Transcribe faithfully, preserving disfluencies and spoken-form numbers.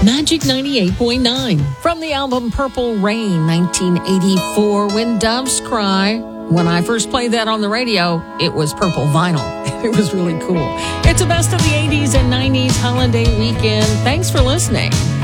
Magic ninety-eight point nine. From the album Purple Rain, nineteen eighty-four, When Doves Cry. When I first played that on the radio, it was purple vinyl. It was really cool. It's the best of the eighties and nineties holiday weekend. Thanks for listening.